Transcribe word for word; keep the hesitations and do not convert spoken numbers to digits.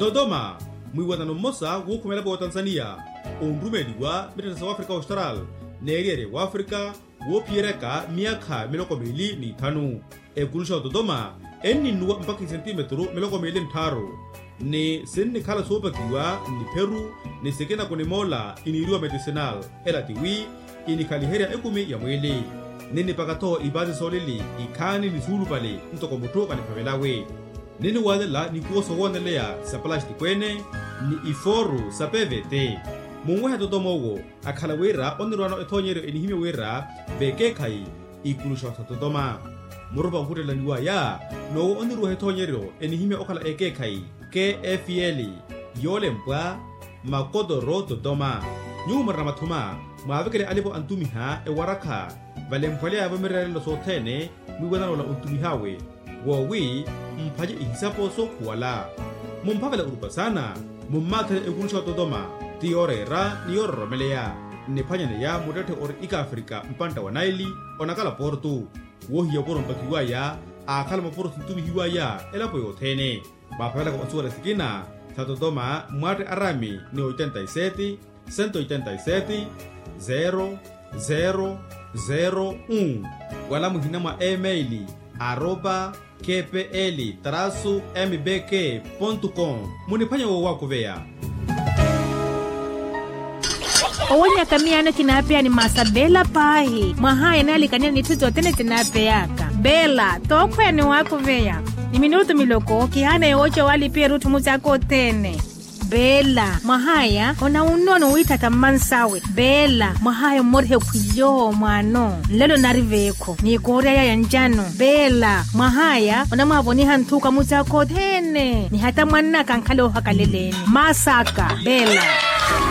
Dodoma mwiwatano mmosa wokhumela wa Tanzania ondumeliwa mbetete South Africa Austral neriere wa Africa wophireka miakha miloko mili ni thanu ekulusha Dodoma enninuwa mpaka centimetro miloko mili ntharu ni sinni khala sopakiwa ni Peru ni sekena kunemola iniriwa medicinal elatiwi inikhaliheria ekumi ya mwili nini pakato ibazi solili ikhani ni sulu pale ntoko mutu kaniphavelawe nini wadela ni kuoso wonelea sa plastic kwene ni iforu sa P V T mungweha Dodoma wo akhala wera onirwano ethonyero enihime wera vekekhai ikulusha sa Dodoma murupa hutela niwa ya no onirwa ethonyero enihime okhala ekekhai K F L yolempwa makodoro Dodoma nyuma ramathuma mwavekele alipo antumiha ewarakha valempwale avamirelo sothene mwiwanano la untumihawe wowi mphaje ihisapo sokhuwala mumphavela urupasana mummathele ekulusha Dodoma tiorera niyororomeleya niphanyane ya mutethe ori ika Afrika mpanta wa Naili onakala portu wohiya porompakiwaya akhala maporosi ntumihiwaya elapo yothene maphavela kwa otsuwala sikina sa Dodoma mwate arami ni ochenta y sete, ciento ochenta y siete, zero zero zero uno wala muhina mwa emaili arroba kpl traço mbk ponto com muniphanya wo wako veya owonya kamiyana kinapea ni masabela pahi mahaya nali kanene nituzo tene tinapeyaka bela tokwene wako veya ni minuto miloko kihana yocho wali pia rutu muzako tene bela mahaya ona unono uitata mansawe bela mahaya morhe kuyo mwano lelo nariveko ni korea ya njano bela mahaya ona mwaboni hantuka muzako tene ni hata mwana kankalo hakaleleni masaka bela